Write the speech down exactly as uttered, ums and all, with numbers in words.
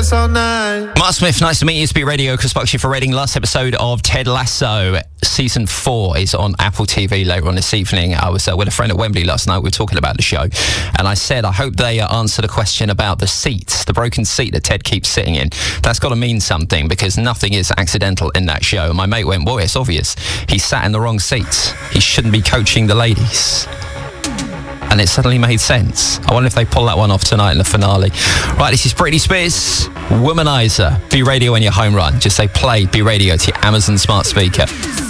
dance all night. Mark Smith, nice to meet you. Speak Radio, Chris Buckley for Reading. Last episode of Ted Lasso. Season four is on Apple T V later on this evening. I was uh, with a friend at Wembley last night. We were talking about the show. And I said, I hope they uh, answer the question about the seats, the broken seat that Ted keeps sitting in. That's got to mean something because nothing is accidental in that show. And my mate went, well, it's obvious. He sat in the wrong seats. He shouldn't be coaching the ladies. And it suddenly made sense. I wonder if they pull that one off tonight in the finale. Right, this is Britney Spears, Womanizer. Be Radio on your home run. Just say play Be Radio to your Amazon smart speaker.